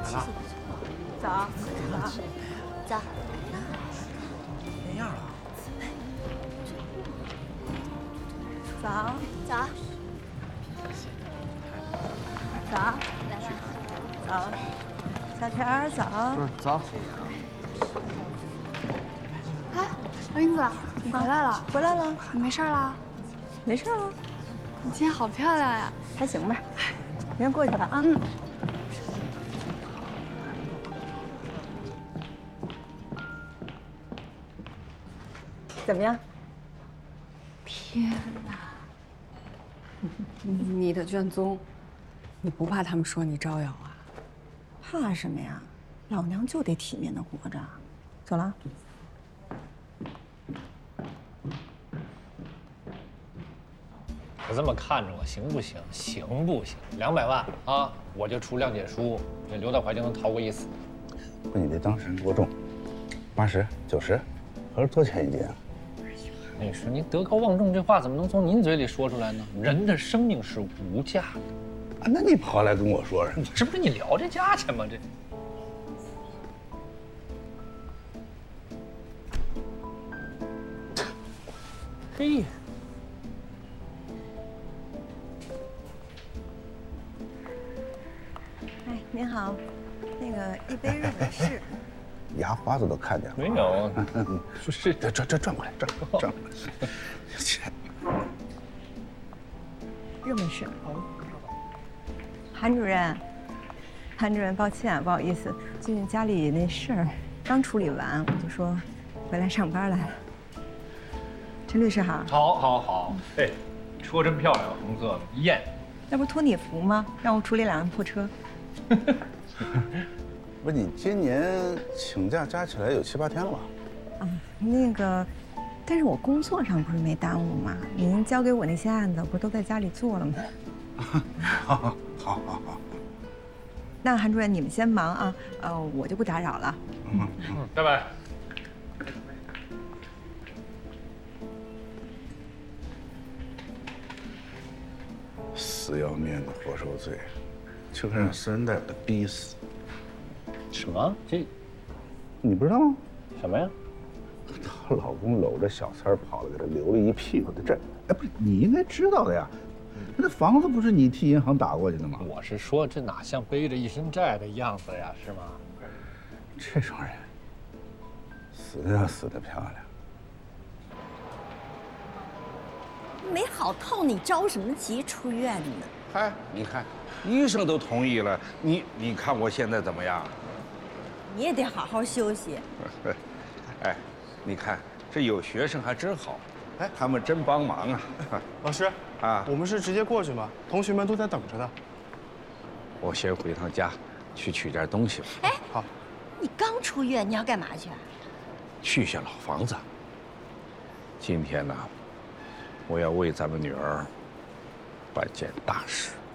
了。 走，走， 变样了。 走， 走， 走， 来吧。 走，小田儿走。 走。 哎，老英子，你回来了？ 回来了， 你没事了？ 没事了， 你今天好漂亮呀！ 还行吧。明天过去吧啊。怎么样？ 天哪！你的卷宗，你不怕他们说你招摇啊？ 怕什么呀？老娘就得体面的活着。走了。 可这么看着我行不行？行不行？200万啊，我就出谅解书，这刘大怀就能逃过一死。 不，你这当事人多重？80、90，合着多少钱一斤啊？ 你说您德高望重这话怎么能从您嘴里说出来呢？人的生命是无价的。 啊，那你跑来跟我说什么？ 这不是你聊这价钱吗？这。嘿。 哎，您好，那个一杯日本式。 牙花子都看见了。 没有， 是这转过来，转过来。 日本式。韩主任，韩主任，抱歉，不好意思，最近家里那事儿刚处理完，我就说回来上班来了。陈律师好。 好，哎，车真漂亮，红色的，一艳。 那不是托你福吗？让我处理2辆破车。 不是你今年请假加起来有7、8天了吧？ 那个，但是我工作上不是没耽误吗？您交给我那些案子，不是都在家里做了吗？ 好。 那韩主任，你们先忙啊，我就不打扰了。 拜拜。 死要面子活受罪，就该让私人大夫给逼死。 什么？这你不知道吗？ 什么呀？ 她老公搂着小三儿跑了，给她流了一屁股的债。哎，不是，你应该知道的呀。那房子不是你替银行打过去的吗？ 我是说，这哪像背着一身债的样子呀，是吗？ 这种人死要死得漂亮。 没好透，你着什么急出院呢？ 嗨，你看，医生都同意了，你看我现在怎么样？ 你也得好好休息。 哎，你看这有学生还真好，哎，他们真帮忙啊。 老师啊， 我们是直接过去吗？同学们都在等着呢。 我先回趟家，去取点东西吧。 哎， 好。 你刚出院，你要干嘛去啊？ 去下老房子。今天呢，我要为咱们女儿办件大事。